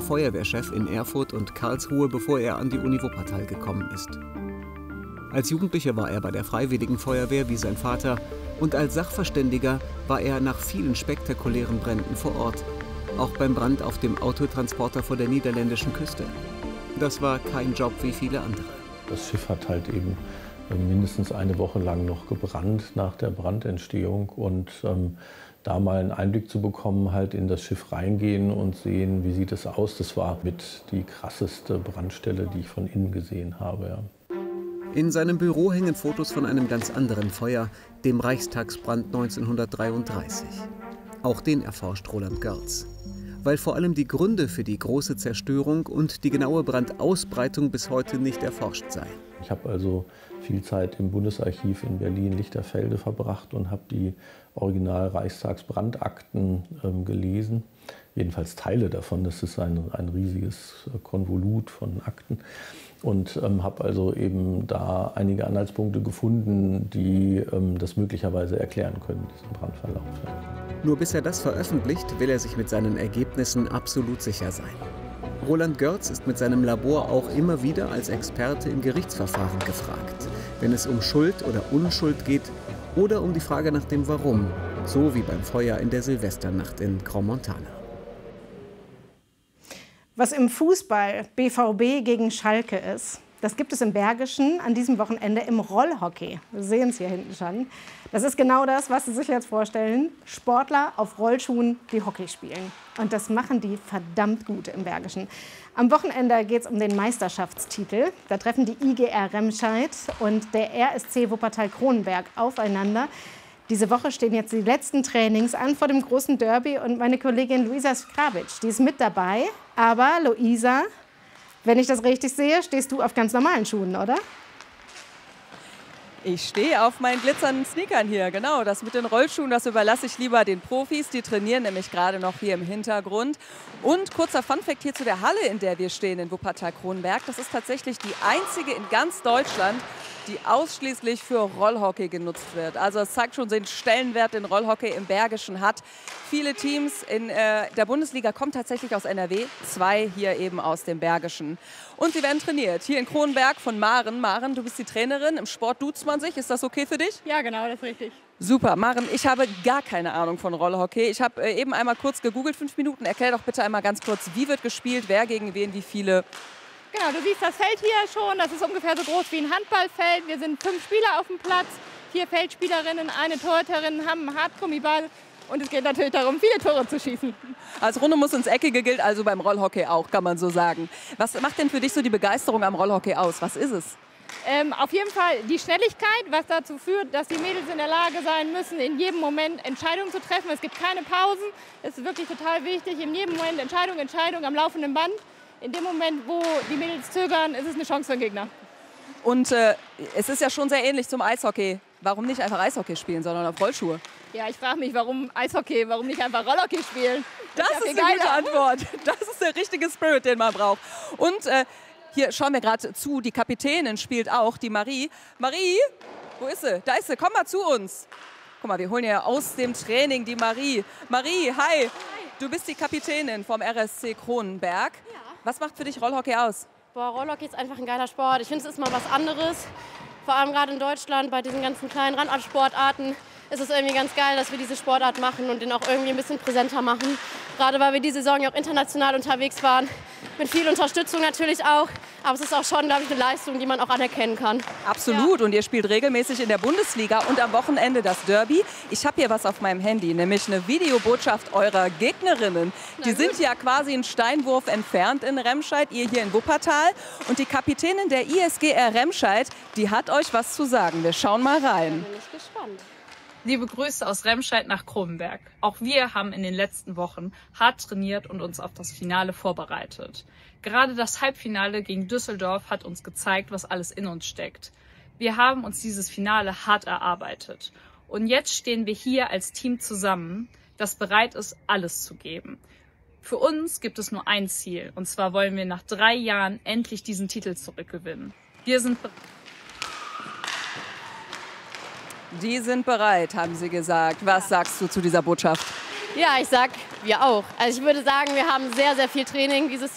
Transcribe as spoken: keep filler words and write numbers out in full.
Feuerwehrchef in Erfurt und Karlsruhe, bevor er an die Uni Wuppertal gekommen ist. Als Jugendlicher war er bei der Freiwilligen Feuerwehr wie sein Vater und als Sachverständiger war er nach vielen spektakulären Bränden vor Ort, auch beim Brand auf dem Autotransporter vor der niederländischen Küste. Das war kein Job wie viele andere. Das Schiff hat halt eben mindestens eine Woche lang noch gebrannt nach der Brandentstehung und ähm, da mal einen Einblick zu bekommen, halt in das Schiff reingehen und sehen, wie sieht es aus. Das war mit die krasseste Brandstelle, die ich von innen gesehen habe. Ja. In seinem Büro hängen Fotos von einem ganz anderen Feuer, dem Reichstagsbrand neunzehnhundertdreiunddreißig. Auch den erforscht Roland Görz. Weil vor allem die Gründe für die große Zerstörung und die genaue Brandausbreitung bis heute nicht erforscht seien. Ich habe also viel Zeit im Bundesarchiv in Berlin-Lichterfelde verbracht und habe die Original-Reichstagsbrandakten ähm, gelesen. Jedenfalls Teile davon, das ist ein, ein riesiges Konvolut von Akten. Und ähm, habe also eben da einige Anhaltspunkte gefunden, die ähm, das möglicherweise erklären können, diesen Brandverlauf. Ja. Nur bis er das veröffentlicht, will er sich mit seinen Ergebnissen absolut sicher sein. Roland Görz ist mit seinem Labor auch immer wieder als Experte in Gerichtsverfahren gefragt, wenn es um Schuld oder Unschuld geht oder um die Frage nach dem Warum, so wie beim Feuer in der Silvesternacht in Crans-Montana. Was im Fußball B V B gegen Schalke ist, das gibt es im Bergischen an diesem Wochenende im Rollhockey. Wir sehen es hier hinten schon. Das ist genau das, was Sie sich jetzt vorstellen. Sportler auf Rollschuhen, die Hockey spielen. Und das machen die verdammt gut im Bergischen. Am Wochenende geht es um den Meisterschaftstitel. Da treffen die I G R Remscheid und der R S C Wuppertal-Kronenberg aufeinander. Diese Woche stehen jetzt die letzten Trainings an vor dem großen Derby. Und meine Kollegin Luisa Skrabic, die ist mit dabei. Aber Luisa, wenn ich das richtig sehe, stehst du auf ganz normalen Schuhen, oder? Ich stehe auf meinen glitzernden Sneakern hier, genau. Das mit den Rollschuhen, das überlasse ich lieber den Profis. Die trainieren nämlich gerade noch hier im Hintergrund. Und kurzer Funfact hier zu der Halle, in der wir stehen, in Wuppertal-Kronenberg. Das ist tatsächlich die einzige in ganz Deutschland, die ausschließlich für Rollhockey genutzt wird. Also es zeigt schon den Stellenwert, den Rollhockey im Bergischen hat. Viele Teams in äh, der Bundesliga kommen tatsächlich aus N R W, zwei hier eben aus dem Bergischen. Und sie werden trainiert. Hier in Kronenberg von Maren. Maren, du bist die Trainerin. Im Sport duzt man sich. Ist das okay für dich? Ja, genau, das ist richtig. Super. Maren, ich habe gar keine Ahnung von Rollhockey. Ich habe äh, eben einmal kurz gegoogelt, fünf Minuten. Erklär doch bitte einmal ganz kurz, wie wird gespielt, wer gegen wen, wie viele? Genau, du siehst das Feld hier schon. Das ist ungefähr so groß wie ein Handballfeld. Wir sind fünf Spieler auf dem Platz. Vier Feldspielerinnen, eine Torhüterin, haben einen Hartgummiball. Und es geht natürlich darum, viele Tore zu schießen. Als Runde muss ins Eckige gilt, also beim Rollhockey auch, kann man so sagen. Was macht denn für dich so die Begeisterung am Rollhockey aus? Was ist es? Ähm, auf jeden Fall die Schnelligkeit, was dazu führt, dass die Mädels in der Lage sein müssen, in jedem Moment Entscheidungen zu treffen. Es gibt keine Pausen. Es ist wirklich total wichtig. In jedem Moment Entscheidung, Entscheidung am laufenden Band. In dem Moment, wo die Mädels zögern, ist es eine Chance für den Gegner. Und äh, es ist ja schon sehr ähnlich zum Eishockey. Warum nicht einfach Eishockey spielen, sondern auf Rollschuhe? Ja, ich frage mich, warum Eishockey, warum nicht einfach Rollhockey spielen? Das, das ist, ist eine gute Antwort. Das ist der richtige Spirit, den man braucht. Und äh, hier schauen wir gerade zu, die Kapitänin spielt auch, die Marie. Marie, wo ist sie? Da ist sie, komm mal zu uns. Guck mal, wir holen ja aus dem Training die Marie. Marie, hi. Hi. Du bist die Kapitänin vom R S C Kronenberg. Ja. Was macht für dich Rollhockey aus? Boah, Rollhockey ist einfach ein geiler Sport. Ich finde, es ist mal was anderes. Vor allem gerade in Deutschland, bei diesen ganzen kleinen Randsportarten, ist es irgendwie ganz geil, dass wir diese Sportart machen und den auch irgendwie ein bisschen präsenter machen. Gerade weil wir diese Saison ja auch international unterwegs waren. Mit viel Unterstützung natürlich auch. Aber es ist auch schon, glaube ich, eine Leistung, die man auch anerkennen kann. Absolut. Ja. Und ihr spielt regelmäßig in der Bundesliga und am Wochenende das Derby. Ich habe hier was auf meinem Handy, nämlich eine Videobotschaft eurer Gegnerinnen. Die sind ja quasi einen Steinwurf entfernt in Remscheid, ihr hier in Wuppertal. Und die Kapitänin der I S G R Remscheid, die hat euch was zu sagen. Wir schauen mal rein. Da bin ich gespannt. Liebe Grüße aus Remscheid nach Kronenberg. Auch wir haben in den letzten Wochen hart trainiert und uns auf das Finale vorbereitet. Gerade das Halbfinale gegen Düsseldorf hat uns gezeigt, was alles in uns steckt. Wir haben uns dieses Finale hart erarbeitet. Und jetzt stehen wir hier als Team zusammen, das bereit ist, alles zu geben. Für uns gibt es nur ein Ziel. Und zwar wollen wir nach drei Jahren endlich diesen Titel zurückgewinnen. Wir sind bereit. Die sind bereit, haben sie gesagt. Was sagst du zu dieser Botschaft? Ja, ich sag, wir auch. Also ich würde sagen, wir haben sehr, sehr viel Training dieses